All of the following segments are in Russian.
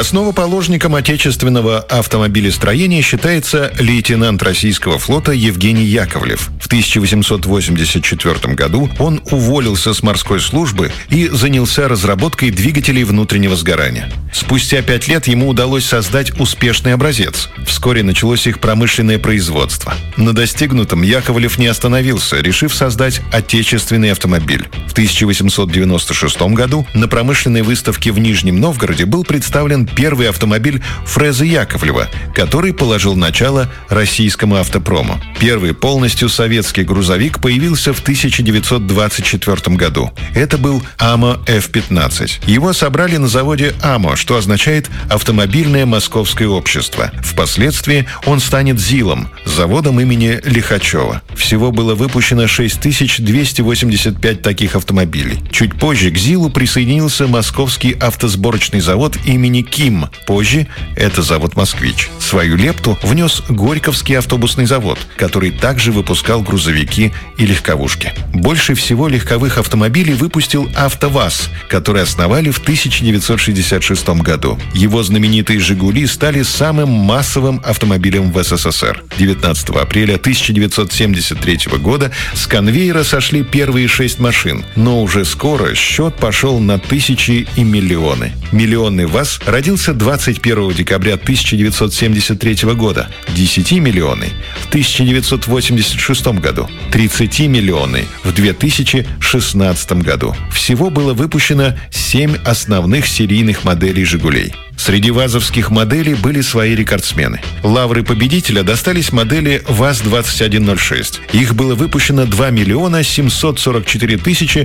Основоположником отечественного автомобилестроения считается лейтенант российского флота Евгений Яковлев. В 1884 году он уволился с морской службы и занялся разработкой двигателей внутреннего сгорания. Спустя 5 лет ему удалось создать успешный образец. Вскоре началось их промышленное производство. На достигнутом Яковлев не остановился, решив создать отечественный автомобиль. В 1896 году на промышленной выставке в Нижнем Новгороде был представлен первый автомобиль Фреза Яковлева, который положил начало российскому автопрому. Первый полностью советский грузовик появился в 1924 году. Это был АМО F-15. Его собрали на заводе АМО, что означает «Автомобильное московское общество». Впоследствии он станет ЗИЛом, заводом имени Лихачева. Всего было выпущено 6285 таких автомобилей. Чуть позже к ЗИЛу присоединился Московский автосборочный завод имени Ким. Позже это завод «Москвич». Свою лепту внес Горьковский автобусный завод, который также выпускал грузовики и легковушки. Больше всего легковых автомобилей выпустил АвтоВАЗ, который основали в 1966 году. Его знаменитые «Жигули» стали самым массовым автомобилем в СССР. 19 апреля 1973 года с конвейера сошли первые 6 машин, но уже скоро счет пошел на тысячи и миллионы. Миллионный ВАЗ родился 21 декабря 1973 года, 10-миллионный в 1986 году, 30-миллионный в 2016 году. Всего было выпущено 7 основных серийных моделей «Жигулей». Среди вазовских моделей были свои рекордсмены. Лавры победителя достались модели ВАЗ-2106. Их было выпущено 2 миллиона 744 тысячи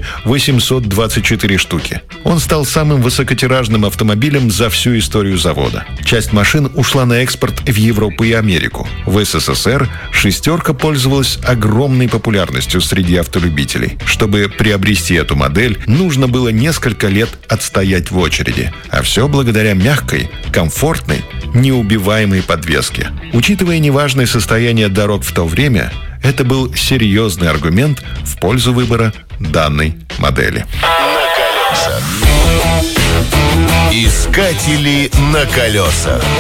824 штуки. Он стал самым высокотиражным автомобилем за всю историю завода. Часть машин ушла на экспорт в Европу и Америку. В СССР «шестерка» пользовалась огромной популярностью среди автолюбителей. Чтобы приобрести эту модель, нужно было несколько лет отстоять в очереди. А все благодаря мягкой, комфортной, неубиваемой подвеске. Учитывая неважное состояние дорог в то время, это был серьезный аргумент в пользу выбора данной модели. На колесах. Искатели на колесах.